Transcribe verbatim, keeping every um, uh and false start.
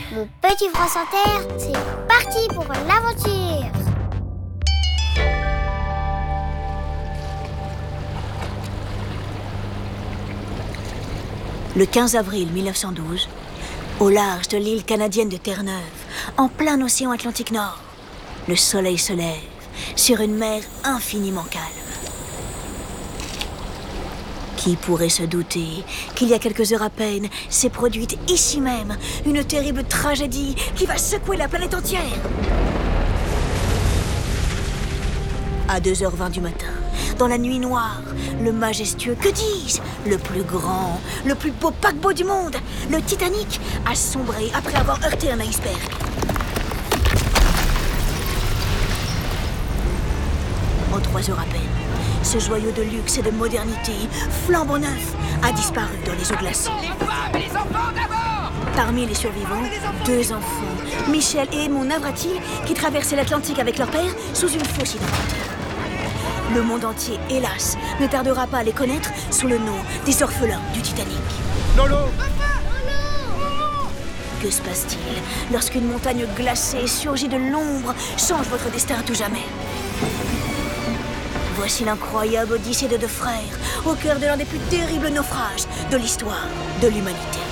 Mon petit France Inter, c'est parti pour l'aventure. Le quinze avril mille neuf cent douze, au large de l'île canadienne de Terre-Neuve, en plein océan Atlantique Nord, le soleil se lève sur une mer infiniment calme. Qui pourrait se douter qu'il y a quelques heures à peine s'est produite ici même une terrible tragédie qui va secouer la planète entière? À deux heures vingt du matin, dans la nuit noire, le majestueux, que dis-je, le plus grand, le plus beau paquebot du monde, le Titanic, a sombré après avoir heurté un iceberg. En trois heures à peine, ce joyau de luxe et de modernité, flambant neuf, a disparu dans les eaux glacées. Les femmes et les enfants d'abord! Parmi les survivants, deux enfants, Michel et Edmond Navratil, qui traversaient l'Atlantique avec leur père sous une fausse identité. Le monde entier, hélas, ne tardera pas à les connaître sous le nom des orphelins du Titanic. Lolo! Que se passe-t-il lorsqu'une montagne glacée surgit de l'ombre, change votre destin à tout jamais? Voici l'incroyable odyssée de deux frères, au cœur de l'un des plus terribles naufrages de l'histoire de l'humanité.